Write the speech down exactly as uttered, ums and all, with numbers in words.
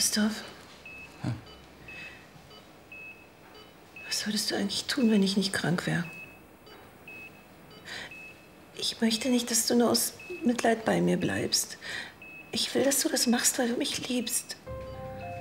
Christoph. Ja? Was würdest du eigentlich tun, wenn ich nicht krank wäre? Ich möchte nicht, dass du nur aus Mitleid bei mir bleibst. Ich will, dass du das machst, weil du mich liebst.